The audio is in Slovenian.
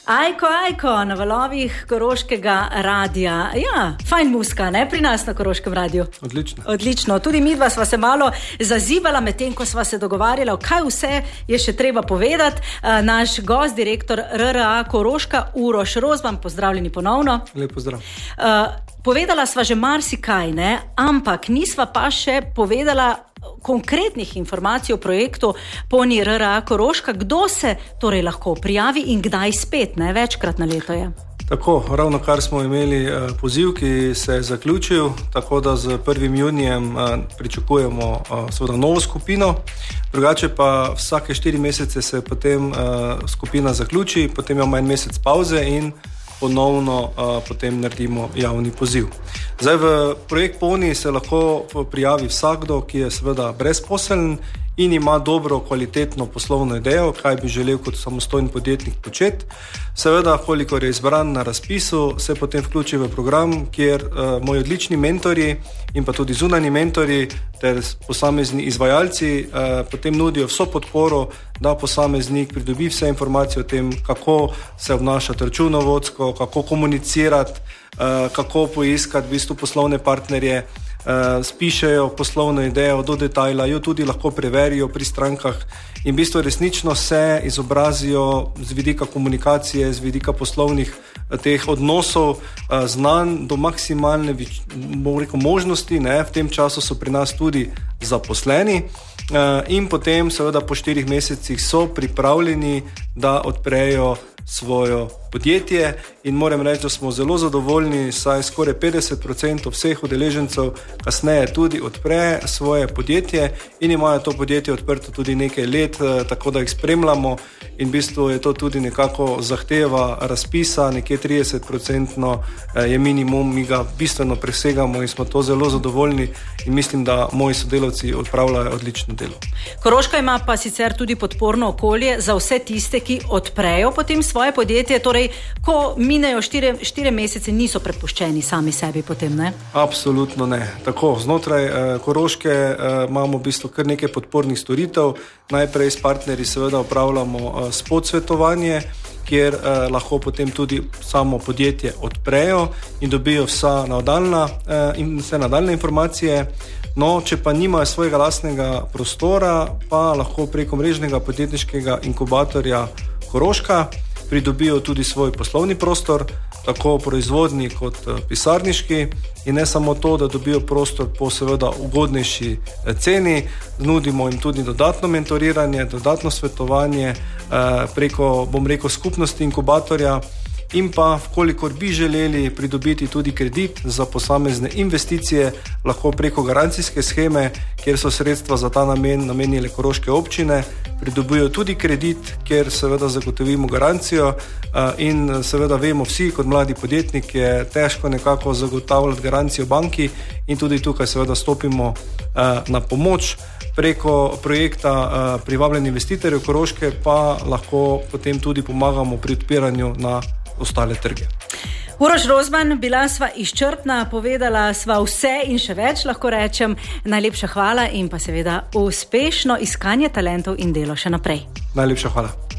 Ajko, na valovih Koroškega radija. Ja, fajn muska, ne, pri nas na Koroškem radiju. Odlično. Tudi midva sva se malo zazibala med tem, ko sva se dogovarjala, kaj vse je še treba povedati. Naš gost, direktor RRA Koroška, Uroš Rozman, pozdravljeni ponovno. Lep pozdrav. Povedala sva že marsikaj, ne, ampak nisva pa še povedala konkretnih informacij o projektu Poni RRA Koroška. Kdo se torej lahko prijavi in kdaj spet, ne, večkrat na leto je? Tako, ravno kar smo imeli poziv, ki se je zaključil, tako da z 1. junijem pričakujemo seveda novo skupino. Drugače pa vsake 4 mesece se potem skupina zaključi, potem imamo 1 mesec pauze in ponovno potem naredimo javni poziv. Zdaj v projekt Poni se lahko prijavi vsakdo, ki je seveda brezposeln in ima dobro, kvalitetno poslovno idejo, kaj bi želel kot samostojen podjetnik početi. Seveda, kolikor je izbran na razpisu, se potem vključi v program, kjer moji odlični mentorji in pa tudi zunanji mentorji ter posamezni izvajalci potem nudijo vso podporo, da posameznik pridobi vse informacije o tem, kako se obnašati računovodsko, kako komunicirati, kako poiskati v bistvu poslovne partnerje, spišejo poslovno idejo do detajla, jo tudi lahko preverijo pri strankah in v bistvu resnično se izobrazijo z vidika komunikacije, z vidika poslovnih teh odnosov, znanj do maksimalne možnosti, ne. V tem času so pri nas tudi zaposleni in potem seveda po 4 mesecih so pripravljeni, da odprejo svojo podjetje in moram reči, da smo zelo zadovoljni, saj skoraj 50% vseh udeležencev kasneje tudi odpre svoje podjetje in imajo to podjetje odprto tudi nekaj let, tako da jih spremljamo in v bistvu je to tudi nekako zahteva razpisa, nekje 30% je minimum, mi ga bistveno presegamo in smo to zelo zadovoljni in mislim, da moji sodelavci odpravljajo odlično delo. Koroška ima pa sicer tudi podporno okolje za vse tiste, ki odprejo potem svoje podjetje, torej ko minejo 4 mesece, niso prepuščeni sami sebi potem, ne? Absolutno ne. Tako, znotraj Koroške imamo v bistvu kar nekaj podpornih storitev. Najprej s partnerji seveda upravljamo spotsvetovanje, kjer lahko potem tudi samo podjetje odprejo in dobijo vse nadaljne informacije. No, če pa nimajo svojega lastnega prostora, pa lahko preko mrežnega podjetniškega inkubatorja Koroška pridobijo tudi svoj poslovni prostor, tako proizvodni kot pisarniški in ne samo to, da dobijo prostor po seveda ugodnejši ceni, nudimo jim tudi dodatno mentoriranje, dodatno svetovanje preko, bom rekel, skupnosti inkubatorja in pa, vkolikor bi želeli pridobiti tudi kredit za posamezne investicije, lahko preko garancijske sheme, kjer so sredstva za ta namen namenile koroške občine, pridobijo tudi kredit, kjer seveda zagotovimo garancijo in seveda vemo vsi, kot mladi podjetnik je težko nekako zagotavljati garancijo banki in tudi tukaj seveda stopimo na pomoč. Preko projekta privabljanja investitorjev Koroške pa lahko potem tudi pomagamo pri odpiranju na ostale trge. Uroš Rozman, bila sva izčrpna, povedala sva vse in še več, lahko rečem. Najlepša hvala in pa seveda uspešno iskanje talentov in delo še naprej. Najlepša hvala.